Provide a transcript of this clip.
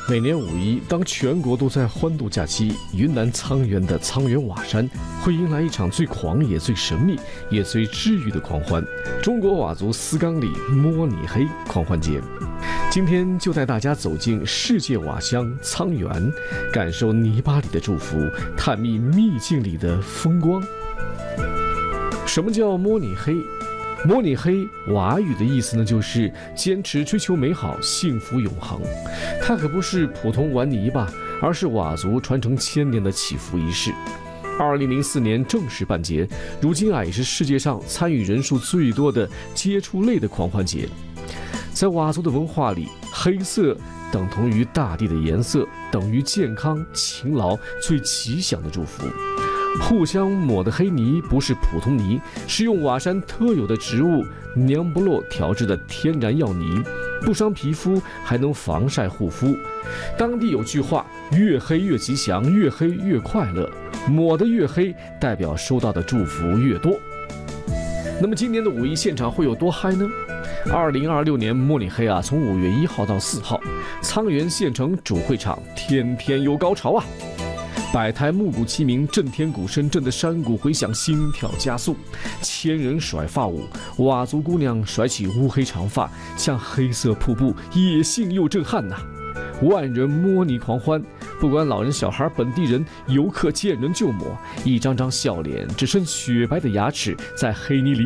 每年五一，当全国都在欢度假期，云南沧源的沧源瓦山会迎来一场最狂野、最神秘也最治愈的狂欢——中国佤族丝冈里摸你黑狂欢节。今天就带大家走进世界佤乡沧源，感受泥巴里的祝福，探秘秘境里的风光。什么叫摸你黑？摸你黑佤语的意思呢，就是坚持追求美好、幸福永恒。它可不是普通玩泥巴，而是佤族传承千年的祈福仪式。2004年正式办节，如今也是世界上参与人数最多的接触类的狂欢节。在佤族的文化里，黑色等同于大地的颜色，等于健康、勤劳、最吉祥的祝福。互相抹的黑泥不是普通泥，是用佤山特有的植物娘不落调制的天然药泥，不伤皮肤，还能防晒护肤。当地有句话：越黑越吉祥，越黑越快乐。抹得越黑，代表收到的祝福越多。那么今年的五一现场会有多嗨呢？2026年摸你黑从5月1号到4号，沧源县城主会场天天有高潮啊！百台木鼓齐鸣，震天鼓声震得山谷回响，心跳加速。千人甩发舞，佤族姑娘甩起乌黑长发，像黑色瀑布，野性又震撼呐！万人摸泥狂欢，不管老人小孩、本地人、游客，见人就抹，一张张笑脸，只剩雪白的牙齿在黑泥里